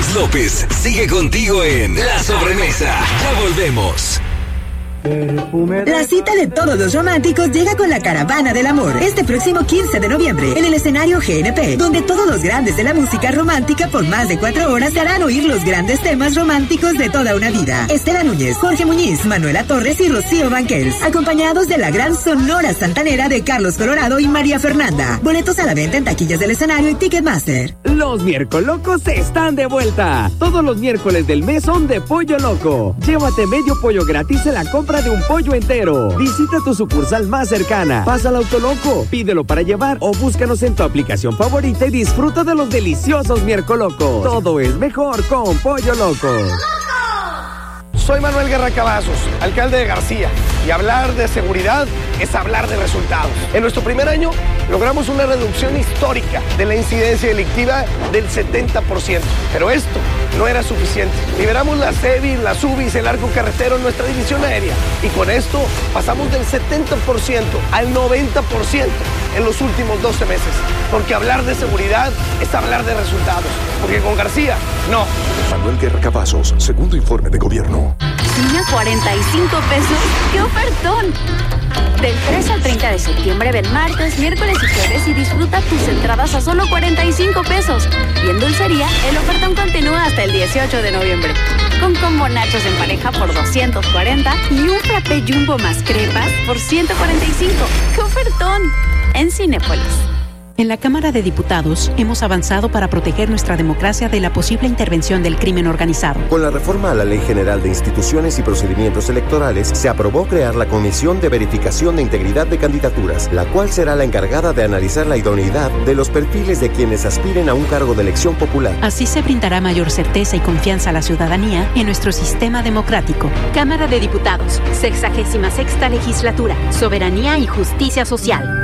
Alex López sigue contigo en La Sobremesa. Ya volvemos. La cita de todos los románticos llega con la Caravana del Amor este próximo 15 de noviembre en el escenario GNP, donde todos los grandes de la música romántica por más de 4 horas te harán oír los grandes temas románticos de toda una vida. Estela Núñez, Jorge Muñiz, Manuela Torres y Rocío Banquels, acompañados de la gran Sonora Santanera de Carlos Colorado y María Fernanda. Boletos a la venta en taquillas del escenario y Ticketmaster. Los miércolocos están de vuelta. Todos los miércoles del mes son de Pollo Loco. Llévate medio pollo gratis en la compra de un pollo entero. Visita tu sucursal más cercana. Pasa al Autoloco, pídelo para llevar o búscanos en tu aplicación favorita y disfruta de los deliciosos miércolocos. Todo es mejor con Pollo Loco. Soy Manuel Guerra Cavazos, alcalde de García, y hablar de seguridad es hablar de resultados. En nuestro primer año logramos una reducción histórica de la incidencia delictiva del 70%. Pero esto no era suficiente. Liberamos las CEBIS, las UBIs, el arco carretero en nuestra división aérea. Y con esto pasamos del 70% al 90% en los últimos 12 meses. Porque hablar de seguridad es hablar de resultados. Porque con García, no. Manuel Guerra Cavazos, segundo informe de gobierno. ¿Cine a 45 pesos? ¡Qué ofertón! Del 3 al 30 de septiembre ven martes, miércoles y jueves y disfruta tus entradas a solo 45 pesos. Y en Dulcería, el ofertón continúa hasta el 18 de noviembre. Con combo nachos en pareja por 240 y un frappé jumbo más crepas por 145. ¡Qué ofertón! En Cinépolis. En la Cámara de Diputados hemos avanzado para proteger nuestra democracia de la posible intervención del crimen organizado. Con la reforma a la Ley General de Instituciones y Procedimientos Electorales, se aprobó crear la Comisión de Verificación de Integridad de Candidaturas, la cual será la encargada de analizar la idoneidad de los perfiles de quienes aspiren a un cargo de elección popular. Así se brindará mayor certeza y confianza a la ciudadanía en nuestro sistema democrático. Cámara de Diputados, 66ª Legislatura, Soberanía y Justicia Social.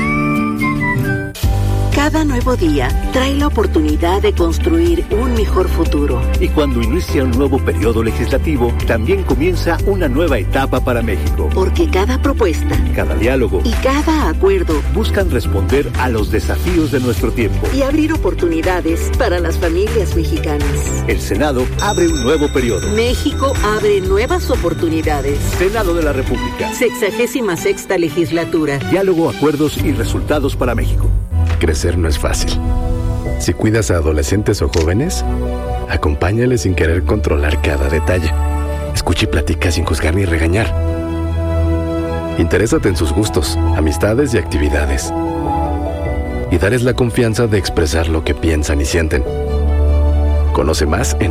Cada nuevo día trae la oportunidad de construir un mejor futuro. Y cuando inicia un nuevo periodo legislativo, también comienza una nueva etapa para México. Porque cada propuesta, cada diálogo y cada acuerdo buscan responder a los desafíos de nuestro tiempo y abrir oportunidades para las familias mexicanas. El Senado abre un nuevo periodo. México abre nuevas oportunidades. Senado de la República. 66ª Legislatura. Diálogo, acuerdos y resultados para México. Crecer no es fácil. Si cuidas a adolescentes o jóvenes, acompáñales sin querer controlar cada detalle. Escucha y platica sin juzgar ni regañar. Interésate en sus gustos, amistades y actividades. Y dales la confianza de expresar lo que piensan y sienten. Conoce más en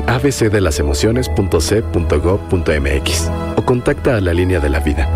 abcdelasemociones.c.gov.mx o contacta a la Línea de la Vida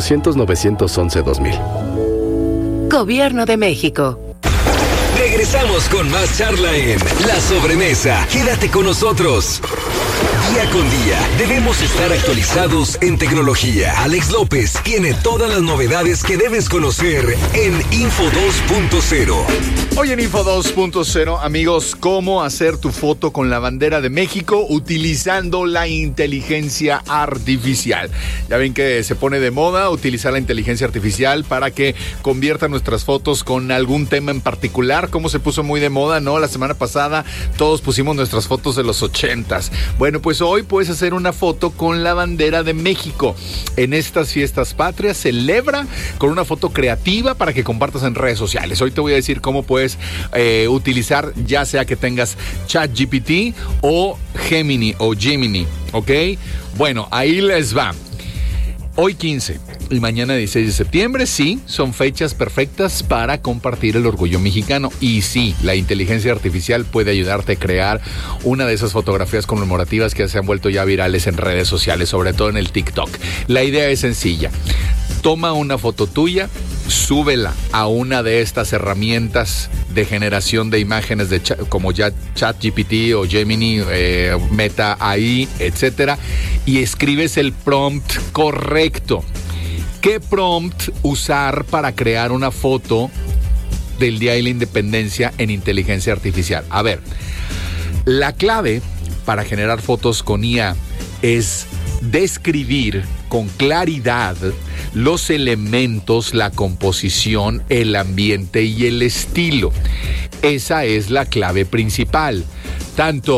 800-911-2000. Gobierno de México. Regresamos con más charla en La Sobremesa. Quédate con nosotros. Día con día debemos estar actualizados en tecnología. Alex López tiene todas las novedades que debes conocer en Info 2.0. Hoy en Info 2.0, amigos, cómo hacer tu foto con la bandera de México utilizando la inteligencia artificial. Ya ven que se pone de moda utilizar la inteligencia artificial para que convierta nuestras fotos con algún tema en particular, como se puso muy de moda, ¿no? La semana pasada todos pusimos nuestras fotos de los 80s. Bueno, pues hoy puedes hacer una foto con la bandera de México. En estas fiestas patrias, celebra con una foto creativa para que compartas en redes sociales. Hoy te voy a decir cómo puedes utilizar, ya sea que tengas ChatGPT o Gemini, ¿ok? Bueno, ahí les va. Hoy 15 y mañana 16 de septiembre, sí, son fechas perfectas para compartir el orgullo mexicano. Y sí, la inteligencia artificial puede ayudarte a crear una de esas fotografías conmemorativas que se han vuelto ya virales en redes sociales, sobre todo en el TikTok. La idea es sencilla. Toma una foto tuya, súbela a una de estas herramientas de generación de imágenes como ya ChatGPT o Gemini, Meta AI, etcétera, y escribes el prompt correcto. ¿Qué prompt usar para crear una foto del Día de la Independencia en inteligencia artificial? A ver, la clave para generar fotos con IA es describir con claridad los elementos, la composición, el ambiente y el estilo. Esa es la clave principal. Tanto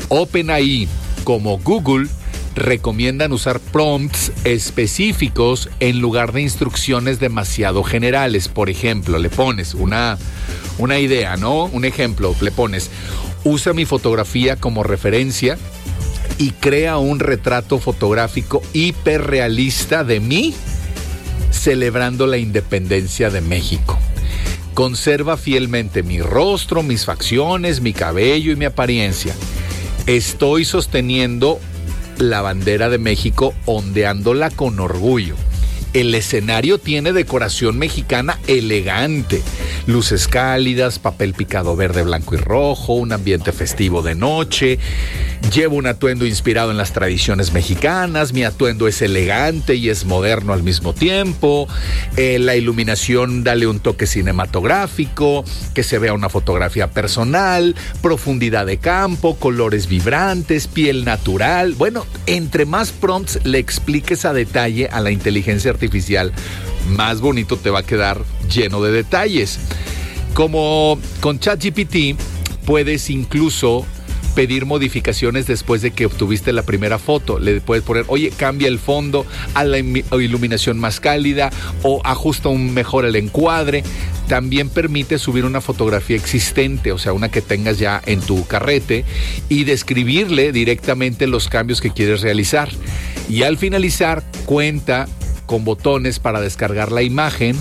OpenAI como Google recomiendan usar prompts específicos en lugar de instrucciones demasiado generales. Por ejemplo, le pones una idea, ¿no? Un ejemplo, le pones, usa mi fotografía como referencia y crea un retrato fotográfico hiperrealista de mí celebrando la independencia de México. Conserva fielmente mi rostro, mis facciones, mi cabello y mi apariencia. Estoy sosteniendo la bandera de México, ondeándola con orgullo. El escenario tiene decoración mexicana elegante, luces cálidas, papel picado verde, blanco y rojo, un ambiente festivo de noche. Llevo un atuendo inspirado en las tradiciones mexicanas, mi atuendo es elegante y es moderno al mismo tiempo. La iluminación, dale un toque cinematográfico, que se vea una fotografía personal, profundidad de campo, colores vibrantes, piel natural. Bueno, entre más prompts le expliques a detalle a la inteligencia artificial, más bonito te va a quedar, lleno de detalles. Como con ChatGPT, puedes incluso pedir modificaciones después de que obtuviste la primera foto. Le puedes poner, oye, cambia el fondo a la iluminación más cálida o ajusta mejor el encuadre. También permite subir una fotografía existente, o sea, una que tengas ya en tu carrete, y describirle directamente los cambios que quieres realizar. Y al finalizar, cuenta con botones para descargar la imagen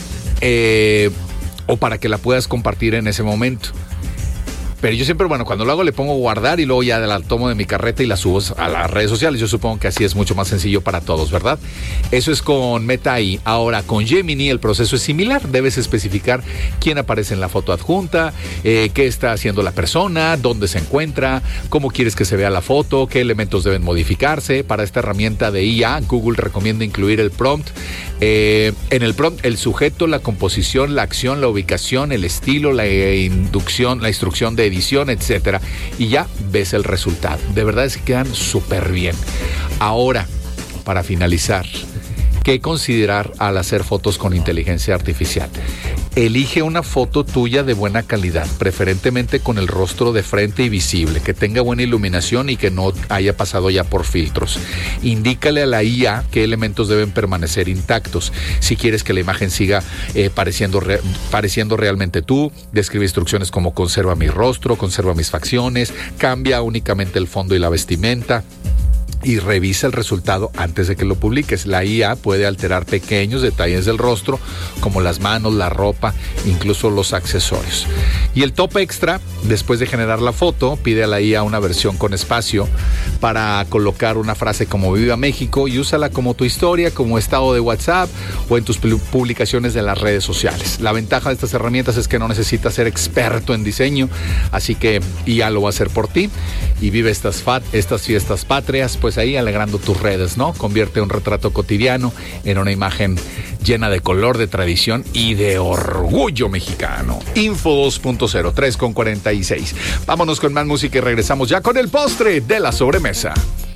o para que la puedas compartir en ese momento. Pero yo siempre, bueno, cuando lo hago le pongo guardar y luego ya la tomo de mi carreta y la subo a las redes sociales. Yo supongo que así es mucho más sencillo para todos, ¿verdad? Eso es con Meta AI. Ahora, con Gemini el proceso es similar. Debes especificar quién aparece en la foto adjunta, qué está haciendo la persona, dónde se encuentra, cómo quieres que se vea la foto, qué elementos deben modificarse. Para esta herramienta de IA, Google recomienda incluir el prompt. En el prompt, el sujeto, la composición, la acción, la ubicación, el estilo, la instrucción de edición, etcétera, y ya ves el resultado. De verdad es que quedan súper bien. Ahora, para finalizar, ¿qué considerar al hacer fotos con inteligencia artificial? Elige una foto tuya de buena calidad, preferentemente con el rostro de frente y visible, que tenga buena iluminación y que no haya pasado ya por filtros. Indícale a la IA qué elementos deben permanecer intactos. Si quieres que la imagen siga pareciendo realmente tú, describe instrucciones como conserva mi rostro, conserva mis facciones, cambia únicamente el fondo y la vestimenta. Y revisa el resultado antes de que lo publiques. La IA puede alterar pequeños detalles del rostro, como las manos, la ropa, incluso los accesorios. Y el top extra, después de generar la foto, pide a la IA una versión con espacio para colocar una frase como Viva México y úsala como tu historia, como estado de WhatsApp o en tus publicaciones de las redes sociales. La ventaja de estas herramientas es que no necesitas ser experto en diseño, así que IA lo va a hacer por ti y vive estas fiestas patrias, pues ahí alegrando tus redes, ¿no? Convierte un retrato cotidiano en una imagen llena de color, de tradición y de orgullo mexicano. Info 2.0, 3:46. Vámonos con más música y regresamos ya con el postre de la sobremesa.